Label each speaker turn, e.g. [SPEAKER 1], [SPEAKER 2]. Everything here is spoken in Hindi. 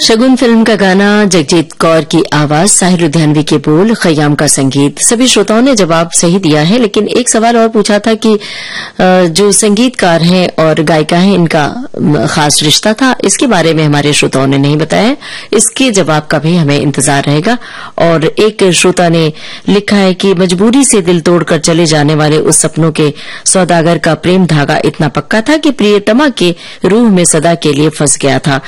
[SPEAKER 1] शगुन फिल्म का गाना, जगजीत कौर की आवाज, साहिर लुधियानवी के बोल, खयाम का संगीत। सभी श्रोताओं ने जवाब सही दिया है, लेकिन एक सवाल और पूछा था कि जो संगीतकार हैं और गायिका हैं, इनका खास रिश्ता था। इसके बारे में हमारे श्रोताओं ने नहीं बताया। इसके जवाब का भी हमें इंतजार रहेगा। और एक श्रोता ने लिखा है कि मजबूरी से दिल तोड़कर चले जाने वाले उस सपनों के सौदागर का प्रेम धागा इतना पक्का था कि प्रियतमा के रूह में सदा के लिए फंस गया था।